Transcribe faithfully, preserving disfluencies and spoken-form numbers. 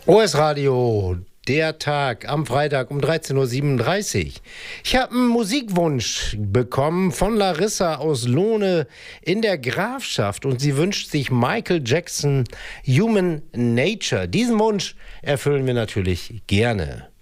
O S Radio, der Tag am Freitag um dreizehn Uhr siebenunddreißig. Ich habe einen Musikwunsch bekommen von Larissa aus Lohne in der Grafschaft und sie wünscht sich Michael Jackson, Human Nature. Diesen Wunsch erfüllen wir natürlich gerne.